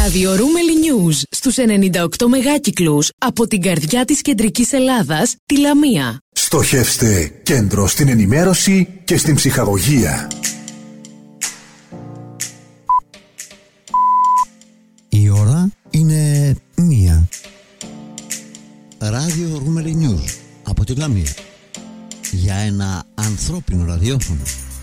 Ραδιορούμελι News στους 98 μεγάκυκλους από την καρδιά της κεντρικής Ελλάδας, τη Λαμία. Στοχεύστε κέντρο στην ενημέρωση και στην ψυχαγωγία. Η ώρα είναι 1. Ραδιορούμελι News από τη Λαμία. Για ένα ανθρώπινο ραδιόφωνο.